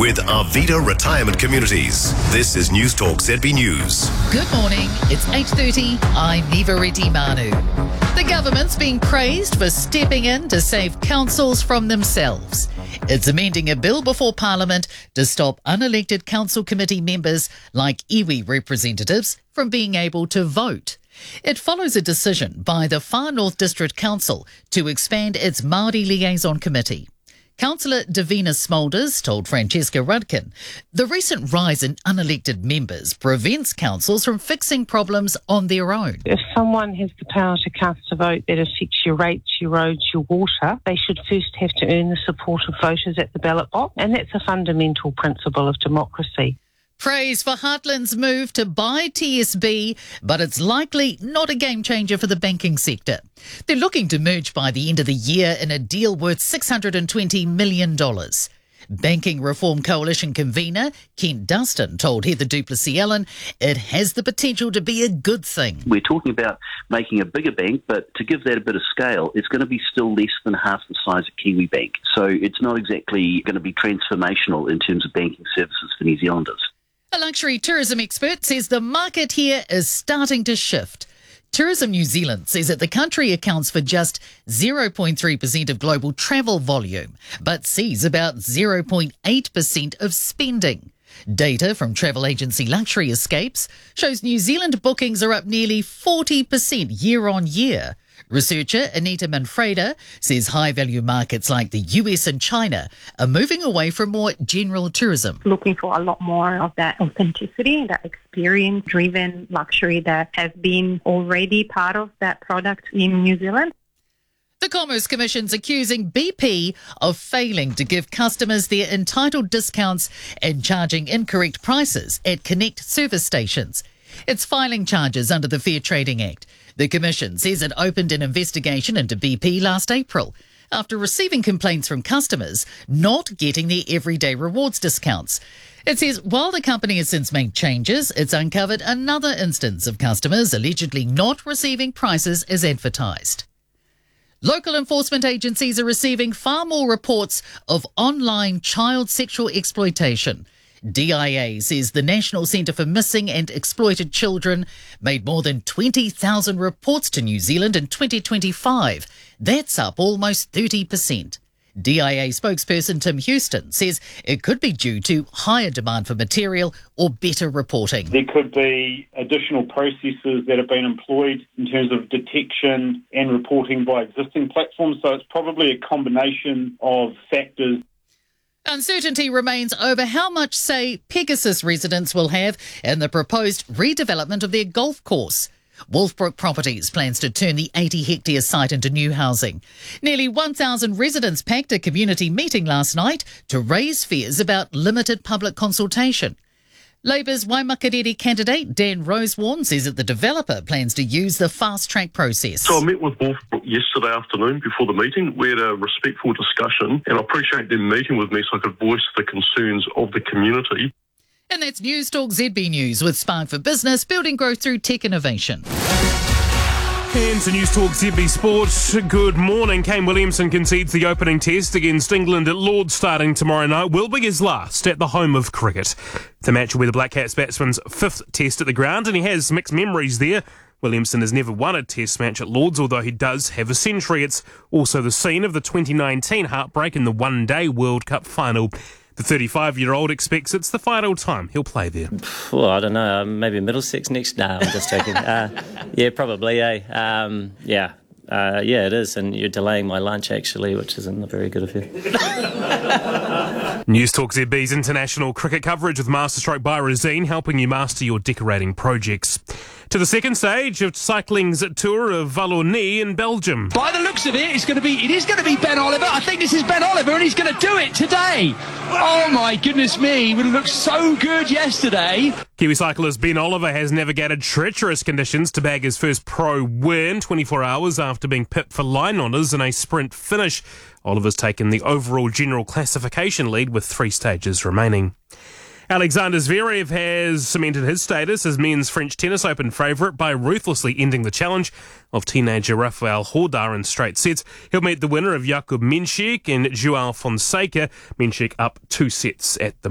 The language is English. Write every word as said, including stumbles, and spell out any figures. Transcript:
with Arvida Retirement Communities. This is News Talk Z B News. Good morning, it's eight thirty, I'm Niva Reddy Manu. The government's being praised for stepping in to save councils from themselves. It's amending a bill before Parliament to stop unelected council committee members like iwi representatives from being able to vote. It follows a decision by the Far North District Council to expand its Māori Liaison Committee. Councillor Davina Smulders told Francesca Rudkin the recent rise in unelected members prevents councils from fixing problems on their own. If someone has the power to cast a vote that affects your rates, your roads, your water, they should first have to earn the support of voters at the ballot box, and that's a fundamental principle of democracy. Praise for Heartland's move to buy T S B, but it's likely not a game changer for the banking sector. They're looking to merge by the end of the year in a deal worth six hundred twenty million dollars. Banking Reform Coalition convener Kent Dustin told Heather Duplessis-Allen it has the potential to be a good thing. We're talking about making a bigger bank, but to give that a bit of scale, it's going to be still less than half the size of Kiwi Bank. So it's not exactly going to be transformational in terms of banking services for New Zealanders. A luxury tourism expert says the market here is starting to shift. Tourism New Zealand says that the country accounts for just zero point three percent of global travel volume, but sees about zero point eight percent of spending. Data from travel agency Luxury Escapes shows New Zealand bookings are up nearly forty percent year on year. Researcher Anita Manfreda says high-value markets like the U S and China are moving away from more general tourism. Looking for a lot more of that authenticity, that experience-driven luxury that has been already part of that product in New Zealand. The Commerce Commission's accusing B P of failing to give customers their entitled discounts and charging incorrect prices at Connect service stations. It's filing charges under the Fair Trading Act. The Commission says it opened an investigation into B P last April after receiving complaints from customers not getting their everyday rewards discounts. It says while the company has since made changes, it's uncovered another instance of customers allegedly not receiving prices as advertised. Local enforcement agencies are receiving far more reports of online child sexual exploitation. D I A says the National Centre for Missing and Exploited Children made more than twenty thousand reports to New Zealand in twenty twenty-five. That's up almost thirty percent. D I A spokesperson Tim Houston says it could be due to higher demand for material or better reporting. There could be additional processes that have been employed in terms of detection and reporting by existing platforms, so it's probably a combination of factors. Uncertainty remains over how much say Pegasus residents will have in the proposed redevelopment of their golf course. Wolfbrook Properties plans to turn the eighty hectare site into new housing. Nearly one thousand residents packed a community meeting last night to raise fears about limited public consultation. Labour's Waimakariri candidate Dan Rosewarne says that the developer plans to use the fast-track process. So I met with Wolfbrook yesterday afternoon before the meeting. We had a respectful discussion and I appreciate them meeting with me so I could voice the concerns of the community. And that's News Talk Z B News with Spark for Business, building growth through tech innovation. And to News Talk Z B Sports, good morning. Kane Williamson concedes the opening test against England at Lord's starting tomorrow night. Will be his last at the home of cricket. The match will be the Black Caps batsman's fifth test at the ground, and he has mixed memories there. Williamson has never won a test match at Lord's, although he does have a century. It's also the scene of the twenty nineteen heartbreak in the one-day World Cup final. The thirty-five-year-old expects it's the final time he'll play there. Well, I don't know. Um, maybe Middlesex next. No, I'm just joking. uh, yeah, probably. Eh? Um, yeah, uh, yeah, it is. And you're delaying my lunch actually, which isn't a very good affair. News Talk Z B's international cricket coverage with Masterstroke by Razine, helping you master your decorating projects. To the second stage of cycling's tour of Wallonie in Belgium. By the looks of it, it's going to be it is going to be Ben Oliver. I think this is Ben Oliver, and he's going to do it today. Oh my goodness me! It looked so good yesterday. Kiwi cyclist Ben Oliver has navigated treacherous conditions to bag his first pro win twenty-four hours after being pipped for line honours in a sprint finish. Oliver's taken the overall general classification lead with three stages remaining. Alexander Zverev has cemented his status as men's French Tennis Open favourite by ruthlessly ending the challenge of teenager Rafael Nadal in straight sets. He'll meet the winner of Jakub Menchik and Joao Fonseca. Menchik up two sets at the